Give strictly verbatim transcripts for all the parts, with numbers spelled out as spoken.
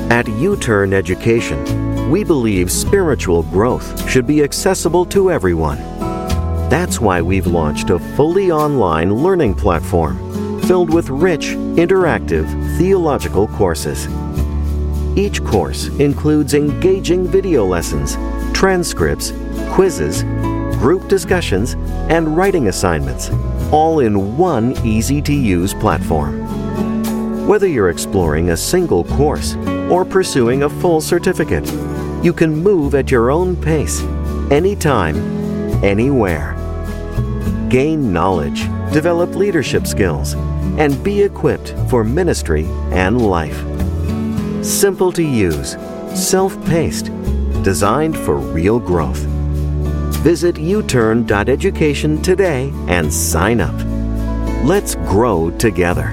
At U-Turn Education, we believe spiritual growth should be accessible to everyone. That's why we've launched a fully online learning platform filled with rich, interactive theological courses. Each course includes engaging video lessons, transcripts, quizzes, group discussions, and writing assignments, all in one easy-to-use platform. Whether you're exploring a single course or pursuing a full certificate, you can move at your own pace, anytime, anywhere. Gain knowledge, develop leadership skills, and be equipped for ministry and life. Simple to use, self-paced, designed for real growth. Visit u turn dot education today and sign up. Let's grow together.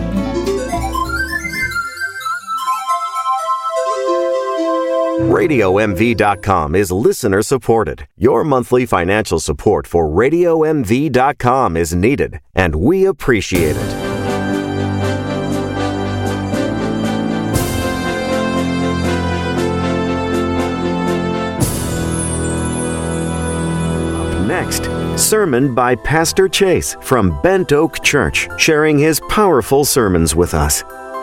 radio m v dot com is listener supported. Your monthly financial support for radio m v dot com is needed, and we appreciate it. Next, sermon by Pastor Chase from Bent Oak Church, sharing his powerful sermons with us.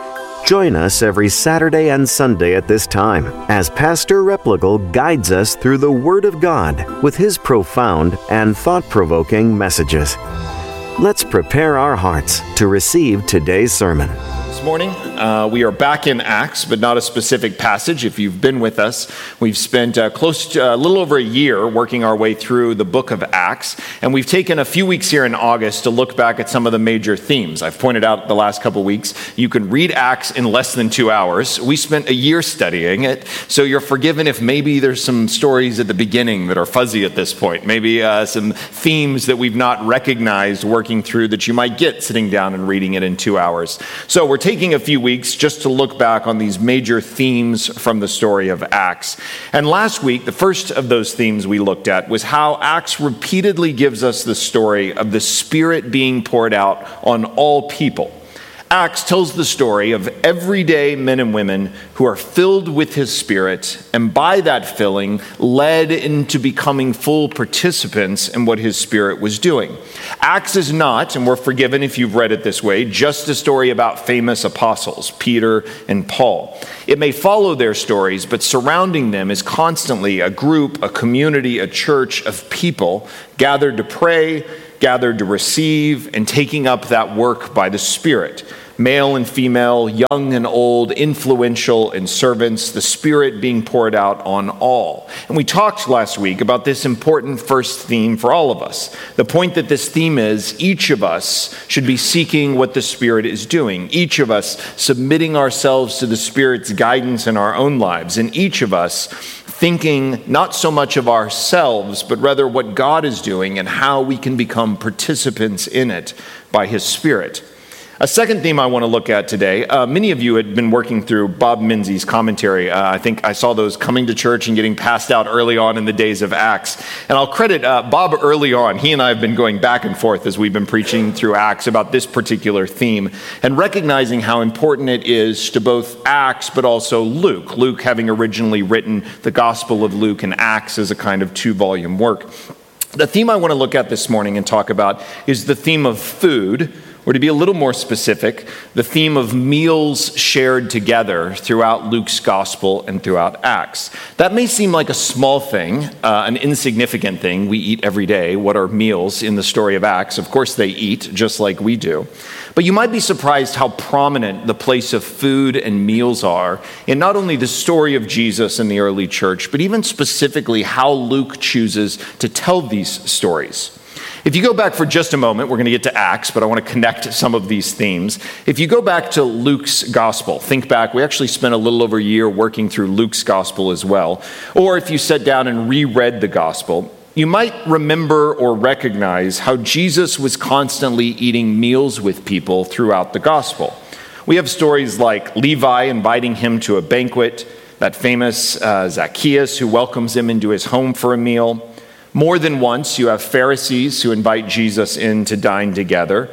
Join us every Saturday and Sunday at this time as Pastor Replogle guides us through the Word of God with his profound and thought-provoking messages. Let's prepare our hearts to receive today's sermon. This morning, uh, we are back in Acts, but not a specific passage. If you've been with us, we've spent uh, close to a little over a year working our way through the book of Acts, and we've taken a few weeks here in August to look back at some of the major themes. I've pointed out the last couple weeks, you can read Acts in less than two hours. We spent a year studying it, so you're forgiven if maybe there's some stories at the beginning that are fuzzy at this point, maybe uh, some themes that we've not recognized working through that you might get sitting down and reading it in two hours. So we're taking a few weeks just to look back on these major themes from the story of Acts. And last week, the first of those themes we looked at was how Acts repeatedly gives us the story of the Spirit being poured out on all people. Acts tells the story of everyday men and women who are filled with His Spirit, and by that filling, led into becoming full participants in what His Spirit was doing. Acts is not, and we're forgiven if you've read it this way, just a story about famous apostles, Peter and Paul. It may follow their stories, but surrounding them is constantly a group, a community, a church of people gathered to pray, gathered to receive, and taking up that work by the Spirit. Male and female, young and old, influential and servants, the Spirit being poured out on all. And we talked last week about this important first theme for all of us. The point that this theme is, each of us should be seeking what the Spirit is doing. Each of us submitting ourselves to the Spirit's guidance in our own lives. And each of us thinking not so much of ourselves, but rather what God is doing and how we can become participants in it by His Spirit. A second theme I want to look at today, uh, many of you had been working through Bob Menzies' commentary. Uh, I think I saw those coming to church and getting passed out early on in the days of Acts. And I'll credit uh, Bob early on. He and I have been going back and forth as we've been preaching through Acts about this particular theme and recognizing how important it is to both Acts but also Luke. Luke having originally written the Gospel of Luke and Acts as a kind of two-volume work. The theme I want to look at this morning and talk about is the theme of food, or to be a little more specific, the theme of meals shared together throughout Luke's gospel and throughout Acts. That may seem like a small thing, uh, an insignificant thing. We eat every day. What are meals in the story of Acts? Of course they eat, just like we do. But you might be surprised how prominent the place of food and meals are in not only the story of Jesus in the early church, but even specifically how Luke chooses to tell these stories. If you go back for just a moment, we're going to get to Acts, but I want to connect some of these themes. If you go back to Luke's gospel, think back, we actually spent a little over a year working through Luke's gospel as well. Or if you sat down and reread the gospel, you might remember or recognize how Jesus was constantly eating meals with people throughout the gospel. We have stories like Levi inviting him to a banquet, that famous uh, Zacchaeus who welcomes him into his home for a meal. More than once, you have Pharisees who invite Jesus in to dine together.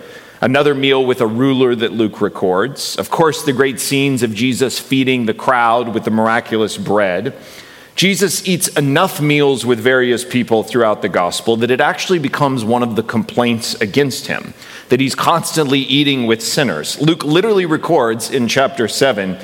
Another meal with a ruler that Luke records. Of course, the great scenes of Jesus feeding the crowd with the miraculous bread. Jesus eats enough meals with various people throughout the gospel that it actually becomes one of the complaints against him, that he's constantly eating with sinners. Luke literally records in chapter seven,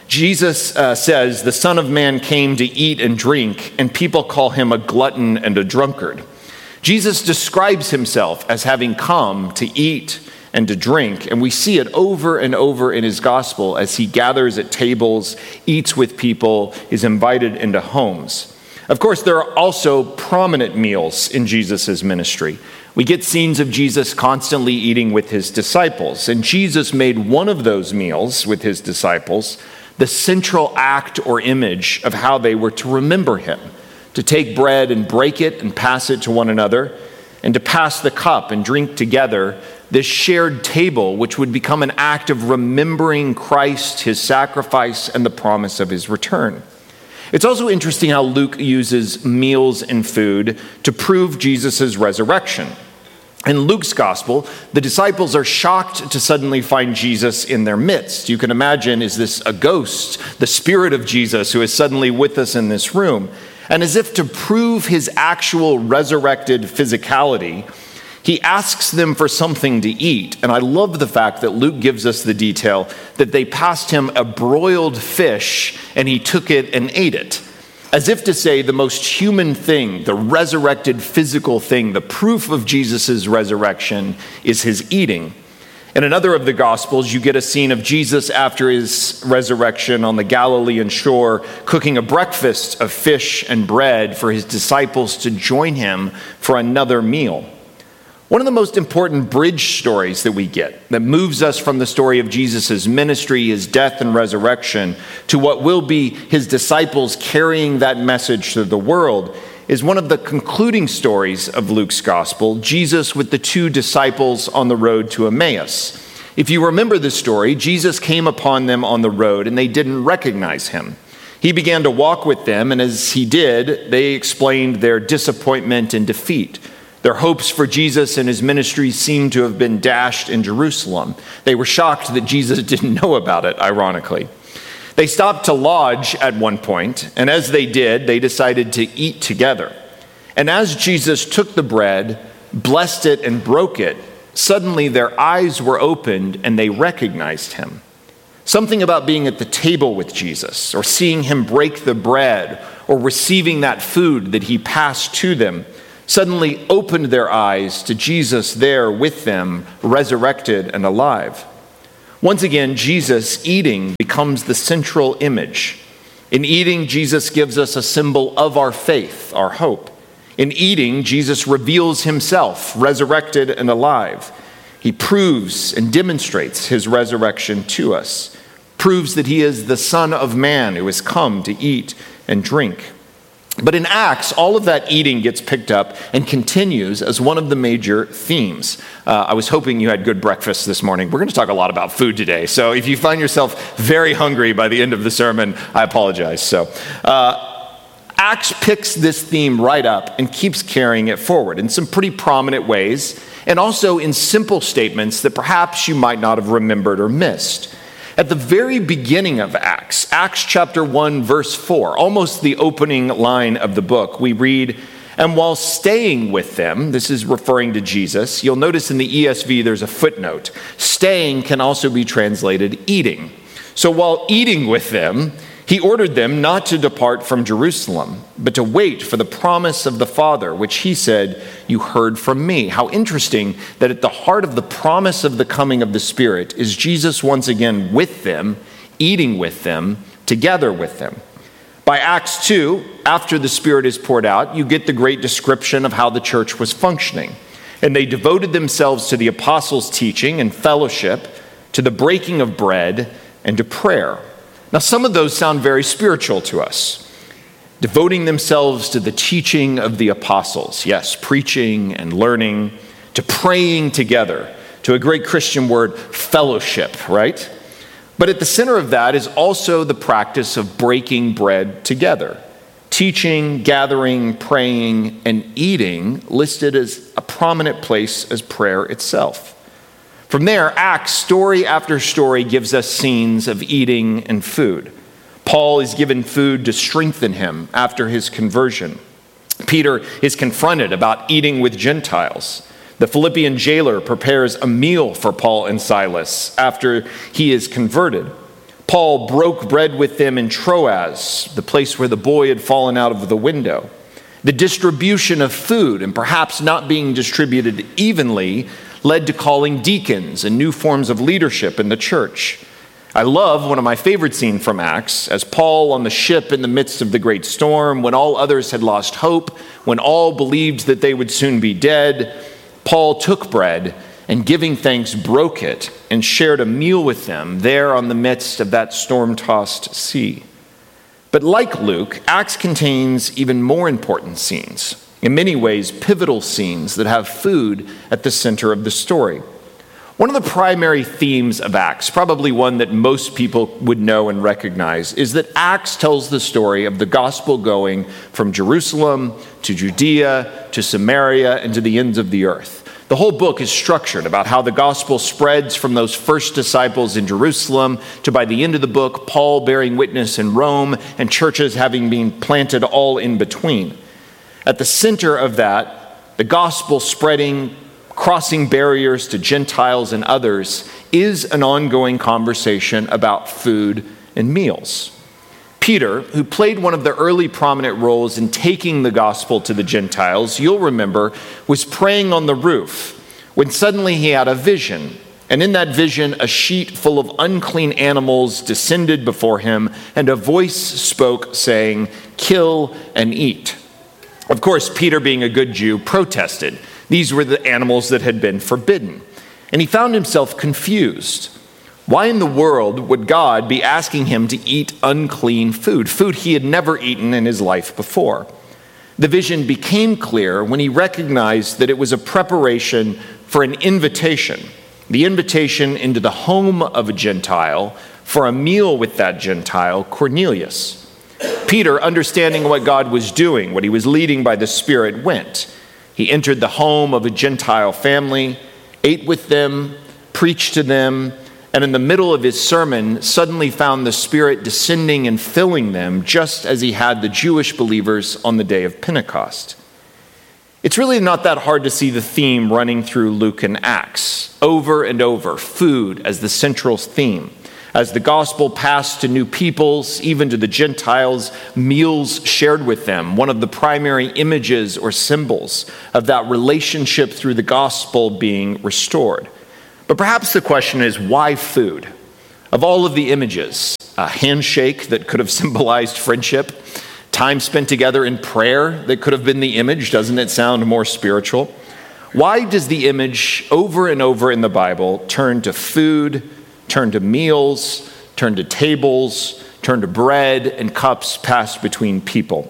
Jesus uh, says, "The Son of Man came to eat and drink, and people call him a glutton and a drunkard." Jesus describes himself as having come to eat and to drink, and we see it over and over in his gospel as he gathers at tables, eats with people, is invited into homes. Of course, there are also prominent meals in Jesus' ministry. We get scenes of Jesus constantly eating with his disciples, and Jesus made one of those meals with his disciples the central act or image of how they were to remember him, to take bread and break it and pass it to one another, and to pass the cup and drink together, this shared table, which would become an act of remembering Christ, his sacrifice, and the promise of his return. It's also interesting how Luke uses meals and food to prove Jesus' resurrection. In Luke's gospel, the disciples are shocked to suddenly find Jesus in their midst. You can imagine, is this a ghost, the spirit of Jesus who is suddenly with us in this room? And as if to prove his actual resurrected physicality, he asks them for something to eat. And I love the fact that Luke gives us the detail that they passed him a broiled fish and he took it and ate it. As if to say the most human thing, the resurrected physical thing, the proof of Jesus' resurrection is his eating. In another of the Gospels, you get a scene of Jesus after his resurrection on the Galilean shore, cooking a breakfast of fish and bread for his disciples to join him for another meal. One of the most important bridge stories that we get that moves us from the story of Jesus' ministry, his death and resurrection, to what will be his disciples carrying that message to the world is one of the concluding stories of Luke's gospel, Jesus with the two disciples on the road to Emmaus. If you remember the story, Jesus came upon them on the road and they didn't recognize him. He began to walk with them, and as he did, they explained their disappointment and defeat. Their hopes for Jesus and his ministry seemed to have been dashed in Jerusalem. They were shocked that Jesus didn't know about it, ironically. They stopped to lodge at one point, and as they did, they decided to eat together. And as Jesus took the bread, blessed it, and broke it, suddenly their eyes were opened and they recognized him. Something about being at the table with Jesus, or seeing him break the bread, or receiving that food that he passed to them, suddenly opened their eyes to Jesus there with them, resurrected and alive. Once again, Jesus eating becomes the central image. In eating, Jesus gives us a symbol of our faith, our hope. In eating, Jesus reveals himself, resurrected and alive. He proves and demonstrates his resurrection to us, proves that he is the Son of Man who has come to eat and drink. But in Acts, all of that eating gets picked up and continues as one of the major themes. Uh, I was hoping you had good breakfast this morning. We're going to talk a lot about food today. So if you find yourself very hungry by the end of the sermon, I apologize. So uh, Acts picks this theme right up and keeps carrying it forward in some pretty prominent ways, and also in simple statements that perhaps you might not have remembered or missed. At the very beginning of Acts, Acts chapter one, verse four, almost the opening line of the book, we read, "And while staying with them," this is referring to Jesus. You'll notice in the E S V there's a footnote. Staying can also be translated eating. So while eating with them, he ordered them not to depart from Jerusalem, but to wait for the promise of the Father, which he said, "You heard from me." How interesting that at the heart of the promise of the coming of the Spirit is Jesus once again with them, eating with them, together with them. By Acts two, after the Spirit is poured out, you get the great description of how the church was functioning. And they devoted themselves to the apostles' teaching and fellowship, to the breaking of bread, and to prayer. Now, some of those sound very spiritual to us. Devoting themselves to the teaching of the apostles. Yes, preaching and learning, to praying together, to a great Christian word, fellowship, right? But at the center of that is also the practice of breaking bread together. Teaching, gathering, praying, and eating listed as a prominent place as prayer itself. From there, Acts, story after story, gives us scenes of eating and food. Paul is given food to strengthen him after his conversion. Peter is confronted about eating with Gentiles. The Philippian jailer prepares a meal for Paul and Silas after he is converted. Paul broke bread with them in Troas, the place where the boy had fallen out of the window. The distribution of food, and perhaps not being distributed evenly, led to calling deacons and new forms of leadership in the church. I love one of my favorite scenes from Acts, as Paul on the ship in the midst of the great storm, when all others had lost hope, when all believed that they would soon be dead, Paul took bread and, giving thanks, broke it and shared a meal with them there on the midst of that storm-tossed sea. But like Luke, Acts contains even more important scenes, in many ways pivotal scenes that have food at the center of the story. One of the primary themes of Acts, probably one that most people would know and recognize, is that Acts tells the story of the gospel going from Jerusalem to Judea to Samaria and to the ends of the earth. The whole book is structured about how the gospel spreads from those first disciples in Jerusalem to, by the end of the book, Paul bearing witness in Rome and churches having been planted all in between. At the center of that, the gospel spreading, crossing barriers to Gentiles and others, is an ongoing conversation about food and meals. Peter, who played one of the early prominent roles in taking the gospel to the Gentiles, you'll remember, was praying on the roof when suddenly he had a vision. And in that vision, a sheet full of unclean animals descended before him, and a voice spoke saying, "Kill and eat." Of course, Peter, being a good Jew, protested. These were the animals that had been forbidden. And he found himself confused. Why in the world would God be asking him to eat unclean food, food he had never eaten in his life before? The vision became clear when he recognized that it was a preparation for an invitation, the invitation into the home of a Gentile for a meal with that Gentile, Cornelius. Peter, understanding what God was doing, what he was leading by the Spirit, went. He entered the home of a Gentile family, ate with them, preached to them, and in the middle of his sermon, suddenly found the Spirit descending and filling them, just as he had the Jewish believers on the day of Pentecost. It's really not that hard to see the theme running through Luke and Acts. Over and over, food as the central theme. As the gospel passed to new peoples, even to the Gentiles, meals shared with them, one of the primary images or symbols of that relationship through the gospel being restored. But perhaps the question is, why food? Of all of the images, a handshake that could have symbolized friendship, time spent together in prayer that could have been the image, doesn't it sound more spiritual? Why does the image over and over in the Bible turn to food, turn to meals, turn to tables, turn to bread and cups passed between people?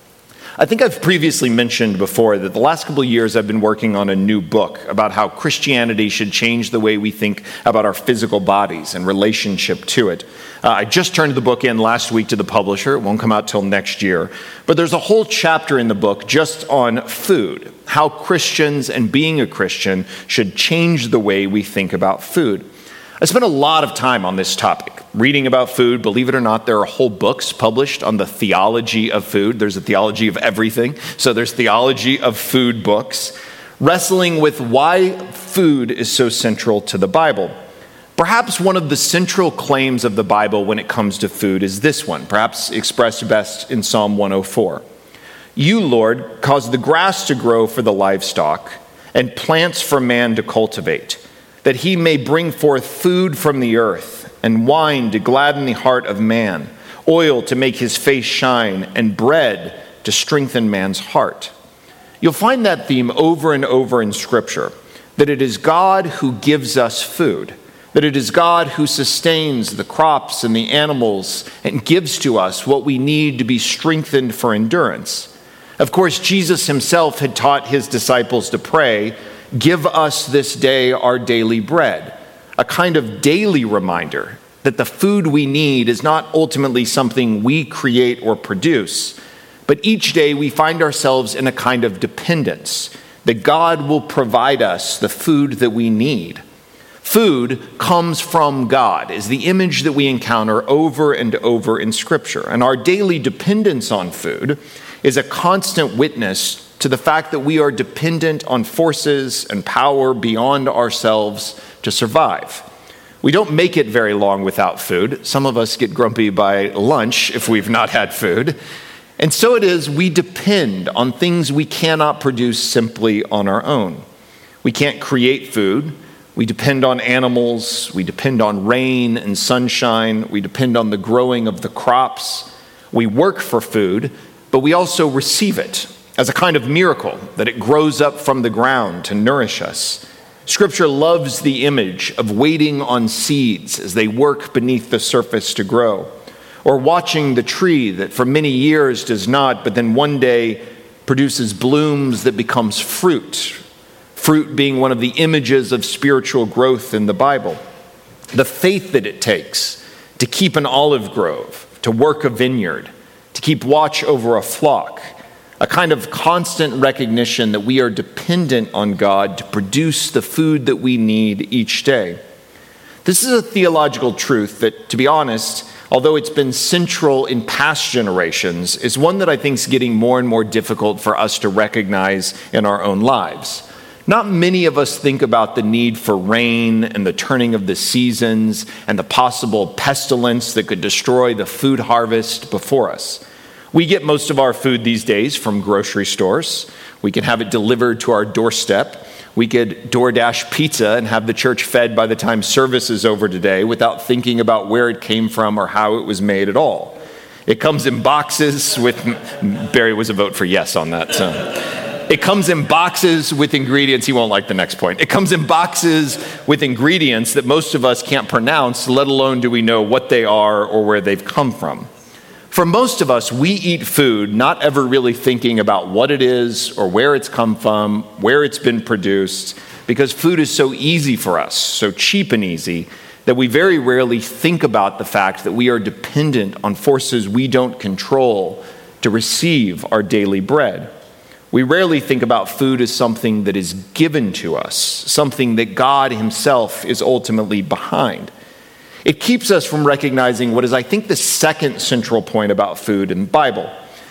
I think I've previously mentioned before that the last couple of years I've been working on a new book about how Christianity should change the way we think about our physical bodies and relationship to it. Uh, I just turned the book in last week to the publisher. It won't come out till next year. But there's a whole chapter in the book just on food, how Christians and being a Christian should change the way we think about food. I spent a lot of time on this topic, reading about food. Believe it or not, there are whole books published on the theology of food. There's a theology of everything. So there's theology of food books, wrestling with why food is so central to the Bible. Perhaps one of the central claims of the Bible when it comes to food is this one, perhaps expressed best in Psalm one oh four. You, Lord, cause the grass to grow for the livestock and plants for man to cultivate, that he may bring forth food from the earth, and wine to gladden the heart of man, oil to make his face shine, and bread to strengthen man's heart. You'll find that theme over and over in Scripture, that it is God who gives us food, that it is God who sustains the crops and the animals and gives to us what we need to be strengthened for endurance. Of course, Jesus himself had taught his disciples to pray, "Give us this day our daily bread," a kind of daily reminder that the food we need is not ultimately something we create or produce, but each day we find ourselves in a kind of dependence, that God will provide us the food that we need. Food comes from God, is the image that we encounter over and over in Scripture. And our daily dependence on food is a constant witness to the fact that we are dependent on forces and power beyond ourselves to survive. We don't make it very long without food. Some of us get grumpy by lunch if we've not had food. And so it is, we depend on things we cannot produce simply on our own. We can't create food. We depend on animals, we depend on rain and sunshine, we depend on the growing of the crops. We work for food, but we also receive it as a kind of miracle, that it grows up from the ground to nourish us. Scripture loves the image of waiting on seeds as they work beneath the surface to grow, or watching the tree that for many years does not, but then one day produces blooms that becomes fruit. Fruit being one of the images of spiritual growth in the Bible. The faith that it takes to keep an olive grove, to work a vineyard, to keep watch over a flock. A kind of constant recognition that we are dependent on God to produce the food that we need each day. This is a theological truth that, to be honest, although it's been central in past generations, is one that I think is getting more and more difficult for us to recognize in our own lives. Not many of us think about the need for rain and the turning of the seasons and the possible pestilence that could destroy the food harvest before us. We get most of our food these days from grocery stores. We can have it delivered to our doorstep. We could DoorDash pizza and have the church fed by the time service is over today without thinking about where it came from or how it was made at all. It comes in boxes with, Barry was a vote for yes on that, so. It comes in boxes with ingredients, he won't like the next point. It comes in boxes with ingredients that most of us can't pronounce, let alone do we know what they are or where they've come from. For most of us, we eat food not ever really thinking about what it is or where it's come from, where it's been produced, because food is so easy for us, so cheap and easy, that we very rarely think about the fact that we are dependent on forces we don't control to receive our daily bread. We rarely think about food as something that is given to us, something that God himself is ultimately behind. It keeps us from recognizing what is, I think, the second central point about food in the Bible,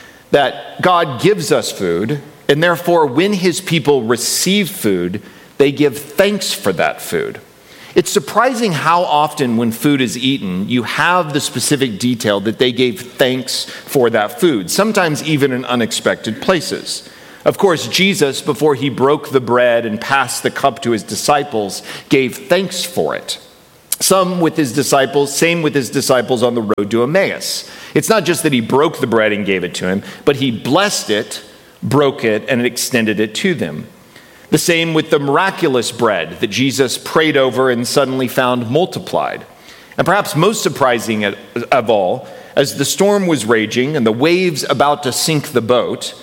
that God gives us food, and therefore when his people receive food, they give thanks for that food. It's surprising how often when food is eaten, you have the specific detail that they gave thanks for that food, sometimes even in unexpected places. Of course, Jesus, before he broke the bread and passed the cup to his disciples, gave thanks for it. Some with his disciples, same with his disciples on the road to Emmaus. It's not just that he broke the bread and gave it to him, but he blessed it, broke it, and extended it to them. The same with the miraculous bread that Jesus prayed over and suddenly found multiplied. And perhaps most surprising of all, as the storm was raging and the waves about to sink the boat,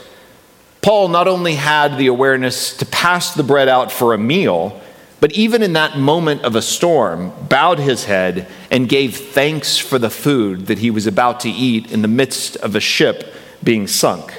Paul not only had the awareness to pass the bread out for a meal, but even in that moment of a storm, bowed his head and gave thanks for the food that he was about to eat in the midst of a ship being sunk.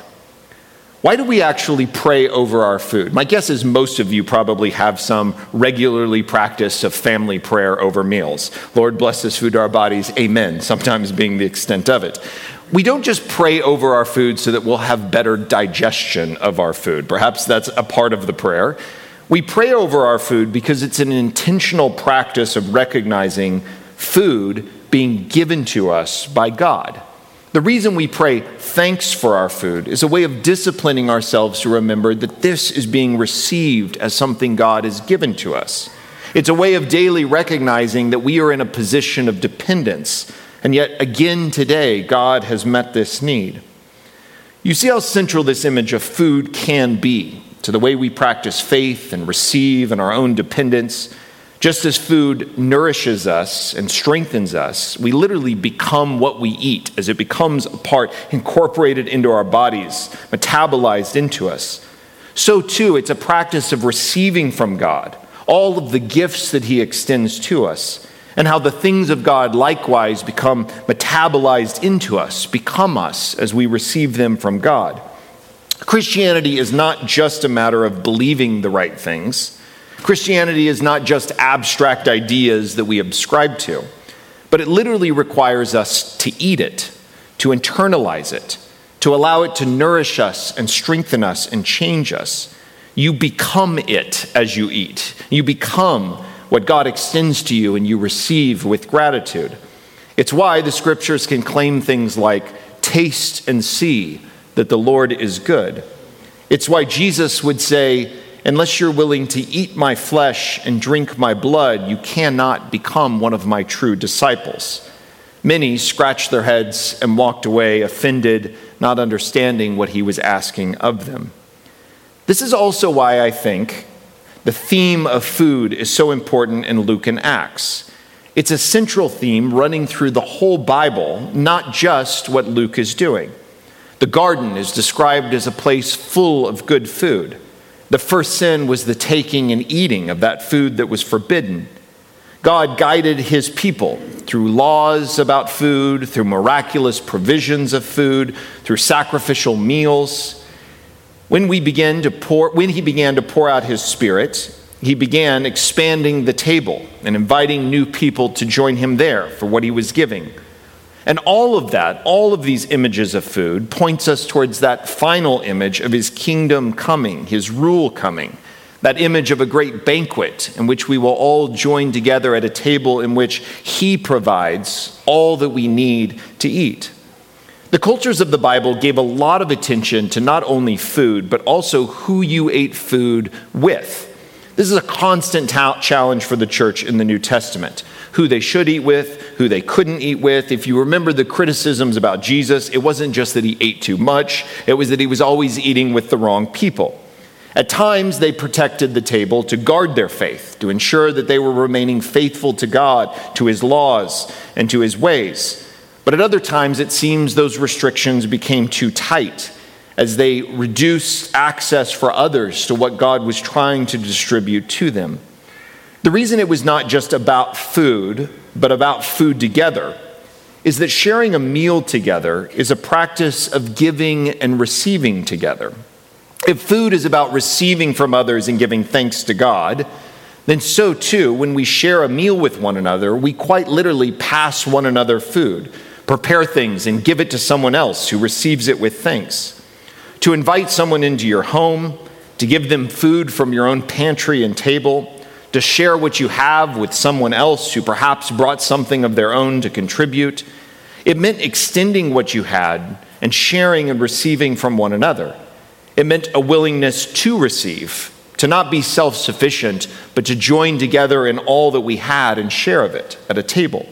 Why do we actually pray over our food? My guess is most of you probably have some regularly practice of family prayer over meals. Lord, bless this food to our bodies, amen, sometimes being the extent of it. We don't just pray over our food so that we'll have better digestion of our food. Perhaps that's a part of the prayer. We pray over our food because it's an intentional practice of recognizing food being given to us by God. The reason we pray thanks for our food is a way of disciplining ourselves to remember that this is being received as something God has given to us. It's a way of daily recognizing that we are in a position of dependence. And yet, again today, God has met this need. You see how central this image of food can be to the way we practice faith and receive and our own dependence. Just as food nourishes us and strengthens us, we literally become what we eat as it becomes a part incorporated into our bodies, metabolized into us. So too, it's a practice of receiving from God all of the gifts that he extends to us, and how the things of God likewise become metabolized into us, become us as we receive them from God. Christianity is not just a matter of believing the right things, Christianity is not just abstract ideas that we subscribe to, but it literally requires us to eat it, to internalize it, to allow it to nourish us and strengthen us and change us. You become it as you eat. You become what God extends to you and you receive with gratitude. It's why the scriptures can claim things like, taste and see that the Lord is good. It's why Jesus would say, unless you're willing to eat my flesh and drink my blood, you cannot become one of my true disciples. Many scratched their heads and walked away offended, not understanding what he was asking of them. This is also why I think the theme of food is so important in Luke and Acts. It's a central theme running through the whole Bible, not just what Luke is doing. The garden is described as a place full of good food. The first sin was the taking and eating of that food that was forbidden. God guided his people through laws about food, through miraculous provisions of food, through sacrificial meals. When we began to pour, when he began to pour out his Spirit, he began expanding the table and inviting new people to join him there for what he was giving. And all of that, all of these images of food, points us towards that final image of his kingdom coming, his rule coming, that image of a great banquet in which we will all join together at a table in which he provides all that we need to eat. The cultures of the Bible gave a lot of attention to not only food, but also who you ate food with. This is a constant ta- challenge for the church in the New Testament. Who they should eat with, who they couldn't eat with. If you remember the criticisms about Jesus, it wasn't just that he ate too much, it was that he was always eating with the wrong people. At times, they protected the table to guard their faith, to ensure that they were remaining faithful to God, to his laws, and to his ways. But at other times, it seems those restrictions became too tight as they reduced access for others to what God was trying to distribute to them. The reason it was not just about food, but about food together, is that sharing a meal together is a practice of giving and receiving together. If food is about receiving from others and giving thanks to God, then so too, when we share a meal with one another, we quite literally pass one another food, prepare things, and give it to someone else who receives it with thanks. To invite someone into your home, to give them food from your own pantry and table, to share what you have with someone else who perhaps brought something of their own to contribute. It meant extending what you had and sharing and receiving from one another. It meant a willingness to receive, to not be self-sufficient, but to join together in all that we had and share of it at a table.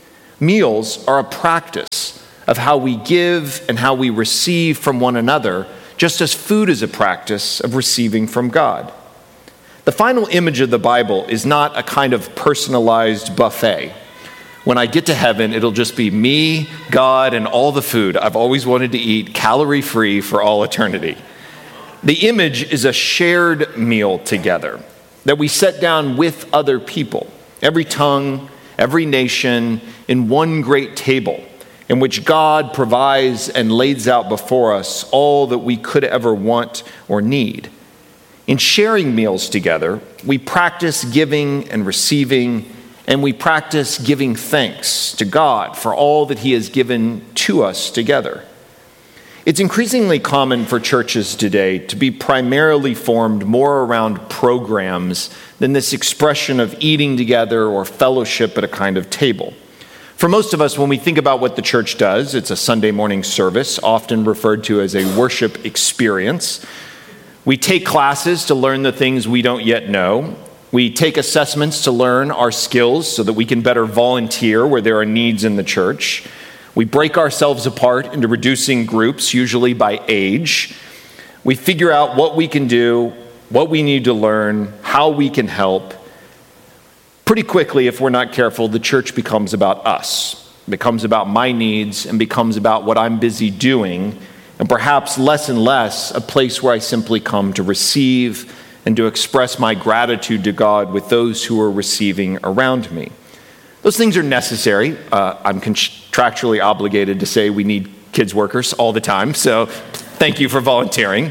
Meals are a practice of how we give and how we receive from one another, just as food is a practice of receiving from God. The final image of the Bible is not a kind of personalized buffet. When I get to heaven, it'll just be me, God, and all the food I've always wanted to eat, calorie-free for all eternity. The image is a shared meal together that we set down with other people, every tongue, every nation, in one great table in which God provides and lays out before us all that we could ever want or need. In sharing meals together, we practice giving and receiving, and we practice giving thanks to God for all that he has given to us together. It's increasingly common for churches today to be primarily formed more around programs than this expression of eating together or fellowship at a kind of table. For most of us, when we think about what the church does, it's a Sunday morning service, often referred to as a worship experience. We take classes to learn the things we don't yet know. We take assessments to learn our skills so that we can better volunteer where there are needs in the church. We break ourselves apart into reducing groups, usually by age. We figure out what we can do, what we need to learn, how we can help. Pretty quickly, if we're not careful, the church becomes about us, becomes about my needs, and becomes about what I'm busy doing, and perhaps less and less a place where I simply come to receive and to express my gratitude to God with those who are receiving around me. Those things are necessary. Uh, I'm contractually obligated to say we need kids workers all the time, so thank you for volunteering.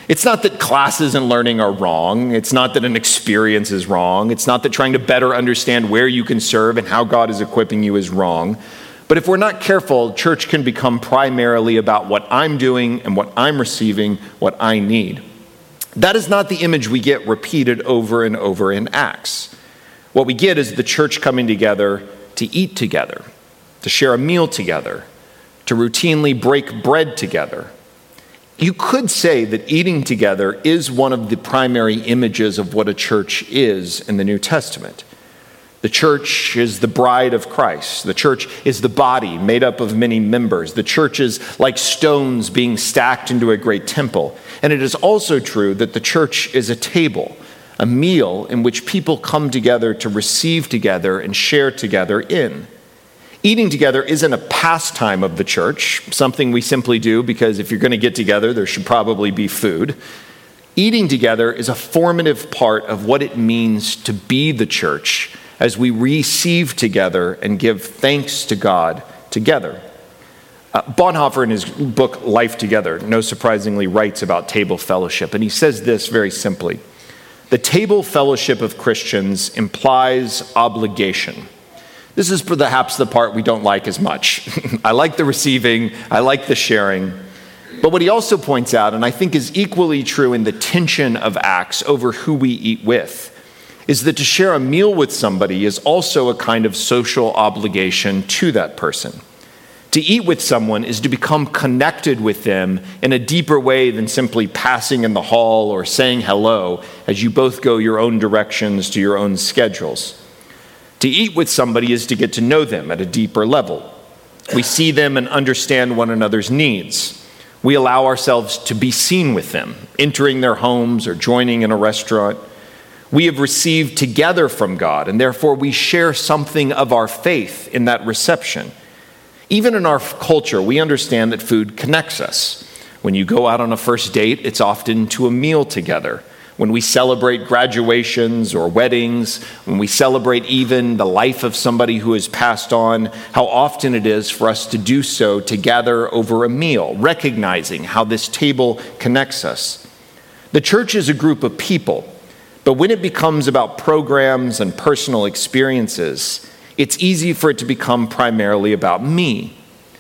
It's not that classes and learning are wrong. It's not that an experience is wrong. It's not that trying to better understand where you can serve and how God is equipping you is wrong. But if we're not careful, church can become primarily about what I'm doing and what I'm receiving, what I need. That is not the image we get repeated over and over in Acts. What we get is the church coming together to eat together, to share a meal together, to routinely break bread together. You could say that eating together is one of the primary images of what a church is in the New Testament. The church is the bride of Christ. The church is the body made up of many members. The church is like stones being stacked into a great temple. And it is also true that the church is a table, a meal in which people come together to receive together and share together in. Eating together isn't a pastime of the church, something we simply do because if you're going to get together, there should probably be food. Eating together is a formative part of what it means to be the church as we receive together and give thanks to God together. Uh, Bonhoeffer, in his book Life Together, no surprisingly writes about table fellowship, and he says this very simply: the table fellowship of Christians implies obligation. This is perhaps the part we don't like as much. I like the receiving, I like the sharing. But what he also points out, and I think is equally true in the tension of Acts over who we eat with, is that to share a meal with somebody is also a kind of social obligation to that person. To eat with someone is to become connected with them in a deeper way than simply passing in the hall or saying hello as you both go your own directions to your own schedules. To eat with somebody is to get to know them at a deeper level. We see them and understand one another's needs. We allow ourselves to be seen with them, entering their homes or joining in a restaurant. We have received together from God, and therefore we share something of our faith in that reception. Even in our culture, we understand that food connects us. When you go out on a first date, it's often to a meal together. When we celebrate graduations or weddings, when we celebrate even the life of somebody who has passed on, how often it is for us to do so together over a meal, recognizing how this table connects us. The church is a group of people, but when it becomes about programs and personal experiences, it's easy for it to become primarily about me.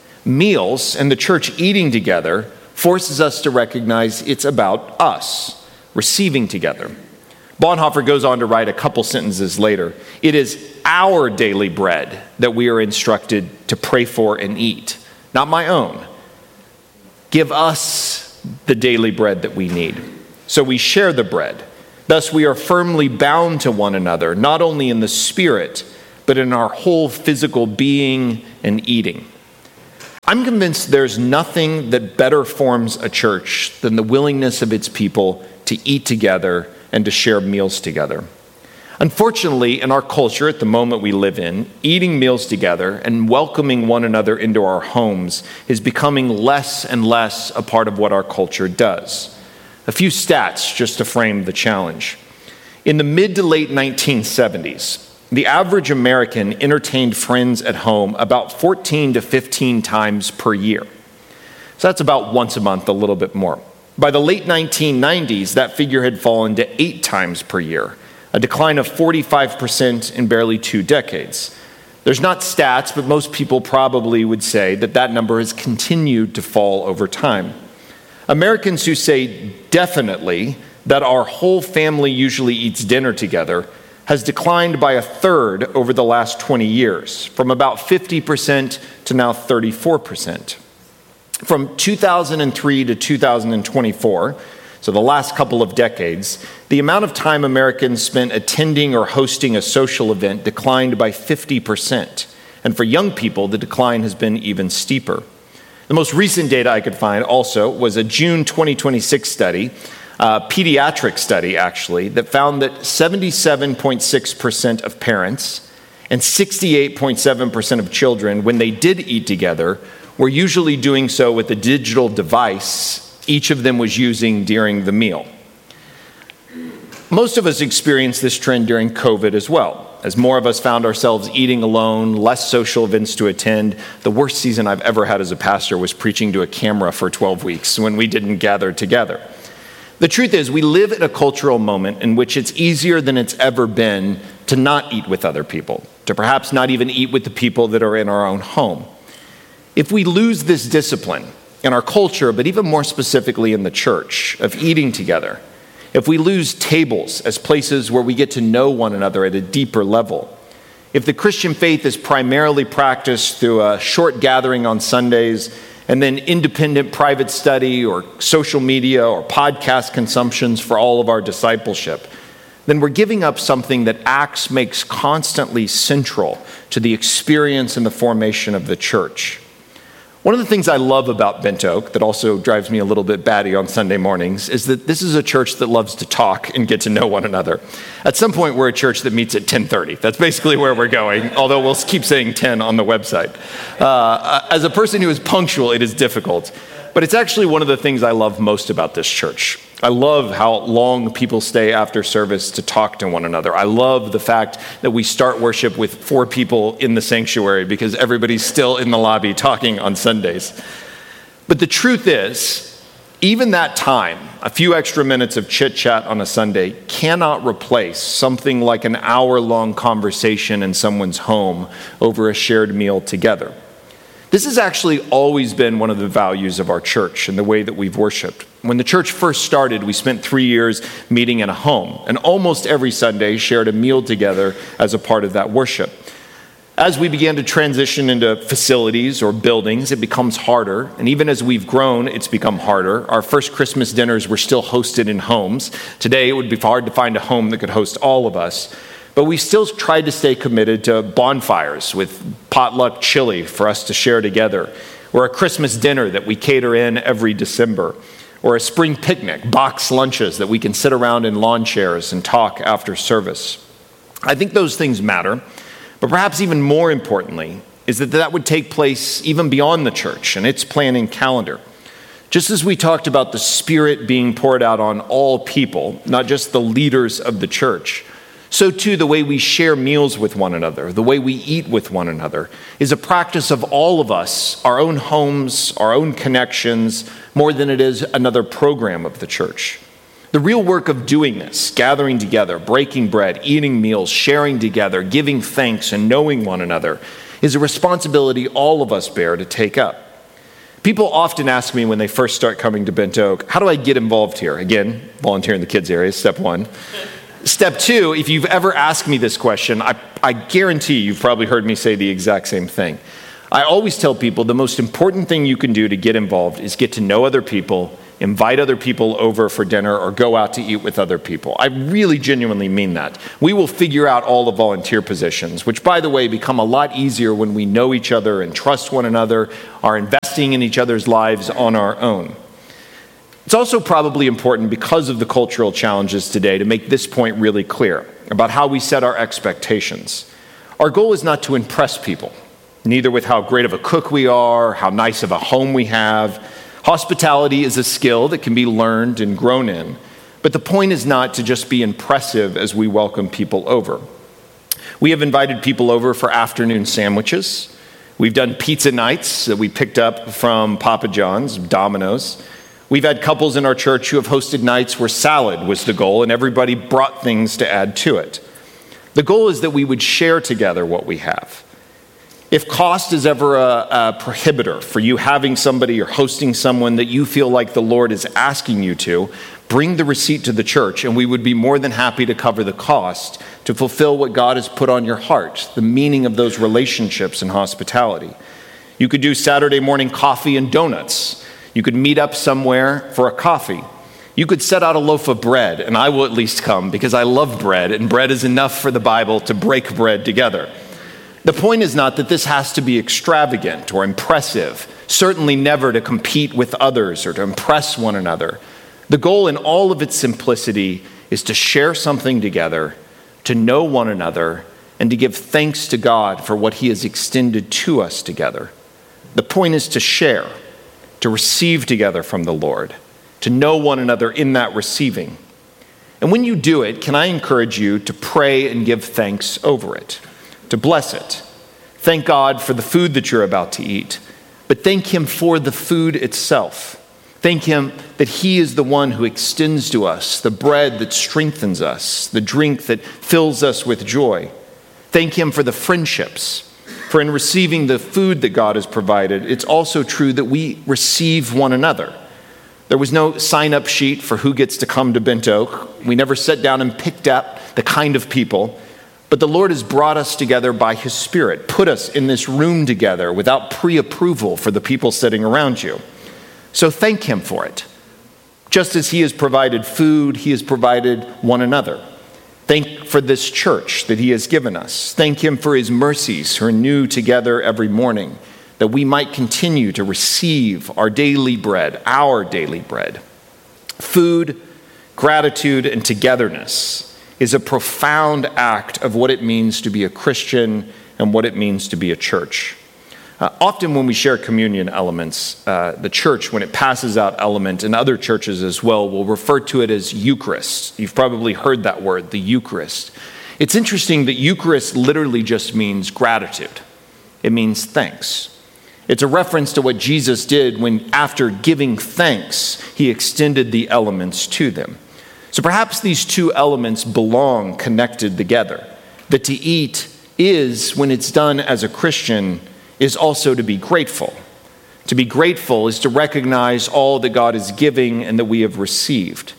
Meals and the church eating together forces us to recognize it's about us. Receiving together. Bonhoeffer goes on to write a couple sentences later. It is our daily bread that we are instructed to pray for and eat, not my own. Give us the daily bread that we need. So we share the bread. Thus we are firmly bound to one another, not only in the spirit, but in our whole physical being and eating. I'm convinced there's nothing that better forms a church than the willingness of its people to eat together and to share meals together. Unfortunately, in our culture at the moment we live in, eating meals together and welcoming one another into our homes is becoming less and less a part of what our culture does. A few stats just to frame the challenge. In the mid to late nineteen seventies, the average American entertained friends at home about fourteen to fifteen times per year. So that's about once a month, a little bit more. By the late nineteen nineties, that figure had fallen to eight times per year, a decline of forty-five percent in barely two decades. There's not stats, but most people probably would say that that number has continued to fall over time. Americans who say definitely that our whole family usually eats dinner together has declined by a third over the last twenty years, from about fifty percent to now thirty-four percent. From two thousand three to two thousand twenty-four, so the last couple of decades, the amount of time Americans spent attending or hosting a social event declined by fifty percent. And for young people, the decline has been even steeper. The most recent data I could find also was a June twenty twenty-six study, a pediatric study actually, that found that seventy-seven point six percent of parents and sixty-eight point seven percent of children, when they did eat together, were usually doing so with a digital device each of them was using during the meal. Most of us experienced this trend during COVID as well. As more of us found ourselves eating alone, less social events to attend. The worst season I've ever had as a pastor was preaching to a camera for twelve weeks when we didn't gather together. The truth is, we live in a cultural moment in which it's easier than it's ever been to not eat with other people, to perhaps not even eat with the people that are in our own home. If we lose this discipline in our culture, but even more specifically in the church, of eating together, if we lose tables as places where we get to know one another at a deeper level, if the Christian faith is primarily practiced through a short gathering on Sundays and then independent private study or social media or podcast consumptions for all of our discipleship, then we're giving up something that Acts makes constantly central to the experience and the formation of the church. One of the things I love about Bent Oak that also drives me a little bit batty on Sunday mornings is that this is a church that loves to talk and get to know one another. At some point, we're a church that meets at ten thirty. That's basically where we're going, although we'll keep saying ten on the website. Uh, as a person who is punctual, it is difficult. But it's actually one of the things I love most about this church. I love how long people stay after service to talk to one another. I love the fact that we start worship with four people in the sanctuary because everybody's still in the lobby talking on Sundays. But the truth is, even that time, a few extra minutes of chit-chat on a Sunday, cannot replace something like an hour-long conversation in someone's home over a shared meal together. This has actually always been one of the values of our church and the way that we've worshiped. When the church first started, we spent three years meeting in a home, and almost every Sunday shared a meal together as a part of that worship. As we began to transition into facilities or buildings, it becomes harder, and even as we've grown, it's become harder. Our first Christmas dinners were still hosted in homes. Today, it would be hard to find a home that could host all of us. But we still tried to stay committed to bonfires with potluck chili for us to share together, or a Christmas dinner that we cater in every December, or a spring picnic, box lunches that we can sit around in lawn chairs and talk after service. I think those things matter, but perhaps even more importantly is that that would take place even beyond the church and its planning calendar. Just as we talked about the Spirit being poured out on all people, not just the leaders of the church, so too the way we share meals with one another, the way we eat with one another, is a practice of all of us, our own homes, our own connections, more than it is another program of the church. The real work of doing this, gathering together, breaking bread, eating meals, sharing together, giving thanks, and knowing one another, is a responsibility all of us bear to take up. People often ask me when they first start coming to Bent Oak, how do I get involved here? Again, volunteer in the kids area, step one. Step two, if you've ever asked me this question, I, I guarantee you've probably heard me say the exact same thing. I always tell people the most important thing you can do to get involved is get to know other people, invite other people over for dinner, or go out to eat with other people. I really genuinely mean that. We will figure out all the volunteer positions, which, by the way, become a lot easier when we know each other and trust one another, are investing in each other's lives on our own. It's also probably important because of the cultural challenges today to make this point really clear about how we set our expectations. Our goal is not to impress people, neither with how great of a cook we are, how nice of a home we have. Hospitality is a skill that can be learned and grown in, but the point is not to just be impressive as we welcome people over. We have invited people over for afternoon sandwiches. We've done pizza nights that we picked up from Papa John's, Domino's. We've had couples in our church who have hosted nights where salad was the goal and everybody brought things to add to it. The goal is that we would share together what we have. If cost is ever a, a prohibitor for you having somebody or hosting someone that you feel like the Lord is asking you to, bring the receipt to the church and we would be more than happy to cover the cost to fulfill what God has put on your heart, the meaning of those relationships in hospitality. You could do Saturday morning coffee and donuts. You could meet up somewhere for a coffee. You could set out a loaf of bread, and I will at least come because I love bread, and bread is enough for the Bible to break bread together. The point is not that this has to be extravagant or impressive, certainly never to compete with others or to impress one another. The goal in all of its simplicity is to share something together, to know one another, and to give thanks to God for what He has extended to us together. The point is to share, to receive together from the Lord, to know one another in that receiving. And when you do it, can I encourage you to pray and give thanks over it, to bless it. Thank God for the food that you're about to eat, but thank Him for the food itself. Thank him that he is the one who extends to us the bread that strengthens us, the drink that fills us with joy. Thank him for the friendships, for in receiving the food that God has provided, it's also true that we receive one another. There was no sign-up sheet for who gets to come to Bent Oak. We never sat down and picked up the kind of people. But the Lord has brought us together by his Spirit, put us in this room together without pre-approval for the people sitting around you. So thank him for it. Just as he has provided food, he has provided one another. Thank for this church that he has given us. Thank him for his mercies, who are new together every morning, that we might continue to receive our daily bread, our daily bread. Food, gratitude, and togetherness is a profound act of what it means to be a Christian and what it means to be a church. Uh, often when we share communion elements, uh, the church, when it passes out element, and other churches as well, will refer to it as Eucharist. You've probably heard that word, the Eucharist. It's interesting that Eucharist literally just means gratitude. It means thanks. It's a reference to what Jesus did when, after giving thanks, he extended the elements to them. So perhaps these two elements belong connected together. That to eat is, when it's done as a Christian, is also to be grateful. To be grateful is to recognize all that God is giving and that we have received.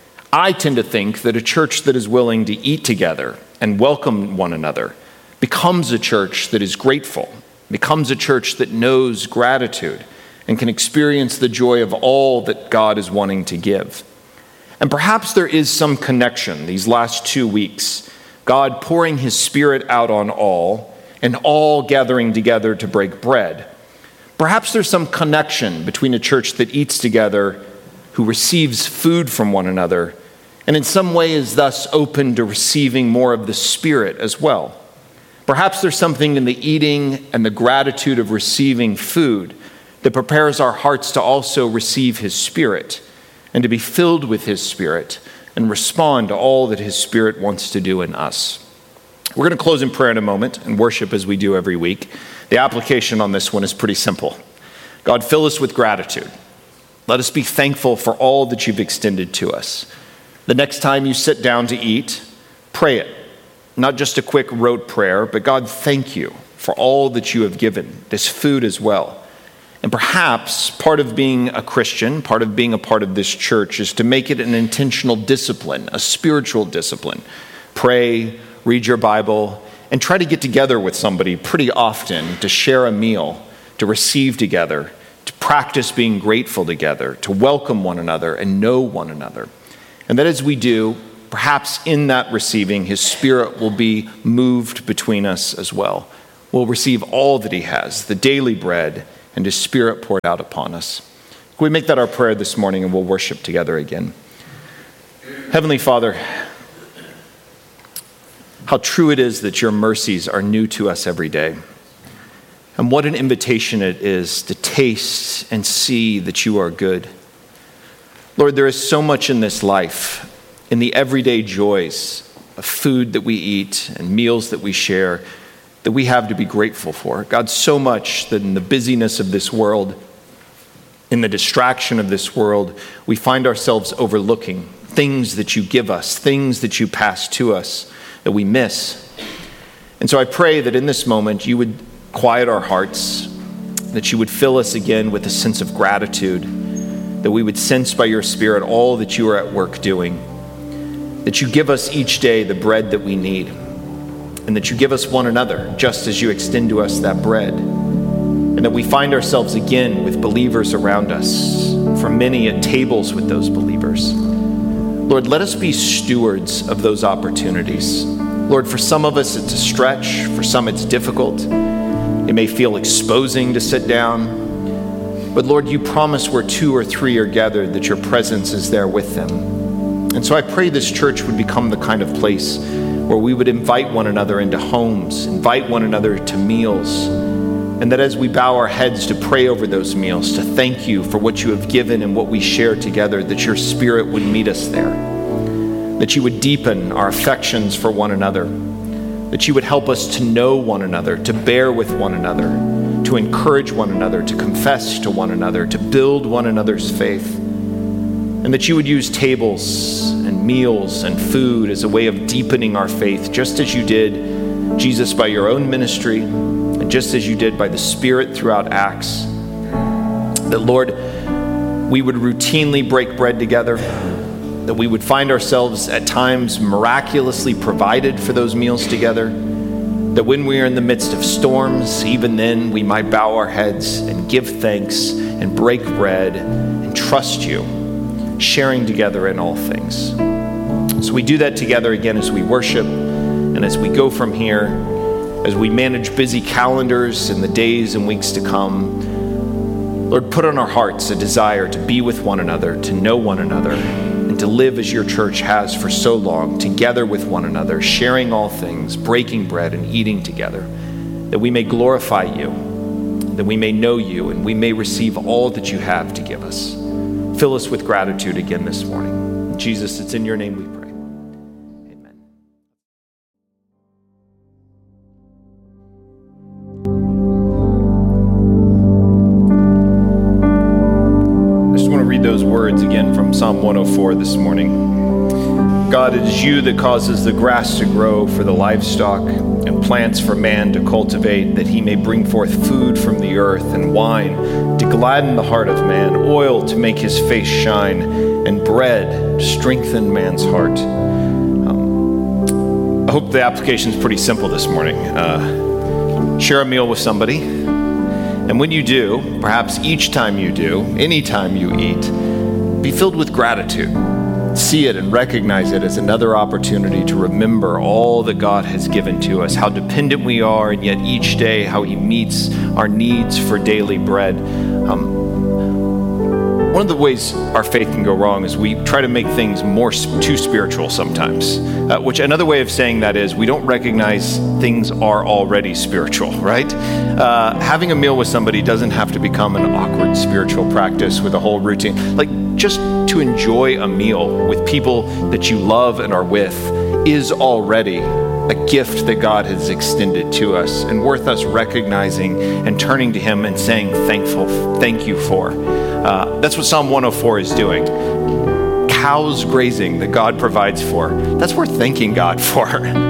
I tend to think that a church that is willing to eat together and welcome one another becomes a church that is grateful, becomes a church that knows gratitude and can experience the joy of all that God is wanting to give. And perhaps there is some connection these last two weeks, God pouring his Spirit out on all and all gathering together to break bread. Perhaps there's some connection between a church that eats together, who receives food from one another, and in some way is thus open to receiving more of the Spirit as well. Perhaps there's something in the eating and the gratitude of receiving food that prepares our hearts to also receive his Spirit and to be filled with his Spirit and respond to all that his Spirit wants to do in us. We're going to close in prayer in a moment and worship as we do every week. The application on this one is pretty simple. God, fill us with gratitude. Let us be thankful for all that you've extended to us. The next time you sit down to eat, pray it. Not just a quick rote prayer, but God, thank you for all that you have given, this food as well. And perhaps part of being a Christian, part of being a part of this church, is to make it an intentional discipline, a spiritual discipline. Pray, read your Bible, and try to get together with somebody pretty often to share a meal, to receive together, to practice being grateful together, to welcome one another and know one another. And that as we do, perhaps in that receiving, his Spirit will be moved between us as well. We'll receive all that he has, the daily bread, and his Spirit poured out upon us. Can we make that our prayer this morning, and we'll worship together again? Heavenly Father, how true it is that your mercies are new to us every day. And what an invitation it is to taste and see that you are good. Lord, there is so much in this life, in the everyday joys of food that we eat and meals that we share, that we have to be grateful for. God, so much that in the busyness of this world, in the distraction of this world, we find ourselves overlooking things that you give us, things that you pass to us that we miss. And so I pray that in this moment you would quiet our hearts, that you would fill us again with a sense of gratitude, that we would sense by your Spirit all that you are at work doing, that you give us each day the bread that we need, and that you give us one another just as you extend to us that bread, and that we find ourselves again with believers around us, for many at tables with those believers. Lord, let us be stewards of those opportunities. Lord, for some of us it's a stretch, for some it's difficult. It may feel exposing to sit down, but Lord, you promise where two or three are gathered that your presence is there with them. And so I pray this church would become the kind of place where we would invite one another into homes, invite one another to meals, and that as we bow our heads to pray over those meals, to thank you for what you have given and what we share together, that your Spirit would meet us there, that you would deepen our affections for one another, that you would help us to know one another, to bear with one another, to encourage one another, to confess to one another, to build one another's faith. And that you would use tables and meals and food as a way of deepening our faith, just as you did, Jesus, by your own ministry, and just as you did by the Spirit throughout Acts. That, Lord, we would routinely break bread together, that we would find ourselves at times miraculously provided for those meals together, that when we are in the midst of storms, even then we might bow our heads and give thanks and break bread and trust you, sharing together in all things. So we do that together again as we worship and as we go from here, as we manage busy calendars in the days and weeks to come. Lord, put on our hearts a desire to be with one another, to know one another, and to live as your church has for so long, together with one another, sharing all things, breaking bread and eating together, that we may glorify you, that we may know you, and we may receive all that you have to give us. Fill us with gratitude again this morning. Jesus, it's in your name we pray. Amen. I just want to read those words again from Psalm one oh four this morning. God, it is you that causes the grass to grow for the livestock and plants for man to cultivate, that he may bring forth food from the earth and wine to gladden the heart of man, oil to make his face shine, and bread to strengthen man's heart. Um, I hope the application is pretty simple this morning. Uh, share a meal with somebody, and when you do, perhaps each time you do, any time you eat, be filled with gratitude. See it and recognize it as another opportunity to remember all that God has given to us, how dependent we are, and yet each day how he meets our needs for daily bread. Um, one of the ways our faith can go wrong is we try to make things more too spiritual sometimes, uh, which another way of saying that is we don't recognize things are already spiritual, right? Uh, having a meal with somebody doesn't have to become an awkward spiritual practice with a whole routine. Like, just to enjoy a meal with people that you love and are with is already a gift that God has extended to us and worth us recognizing and turning to him and saying thankful, thank you for. Uh, that's what Psalm one oh four is doing. Cows grazing that God provides for, that's worth thanking God for.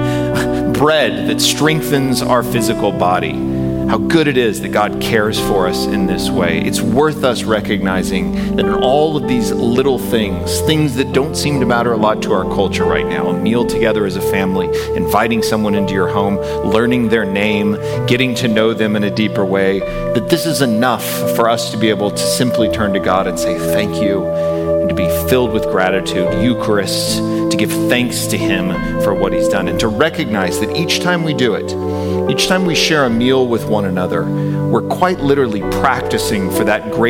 Bread that strengthens our physical body. How good it is that God cares for us in this way. It's worth us recognizing that in all of these little things, things that don't seem to matter a lot to our culture right now, a meal together as a family, inviting someone into your home, learning their name, getting to know them in a deeper way, that this is enough for us to be able to simply turn to God and say thank you, and to be filled with gratitude, Eucharist, to give thanks to him for what he's done, and to recognize that each time we do it, each time we share a meal with one another, we're quite literally practicing for that great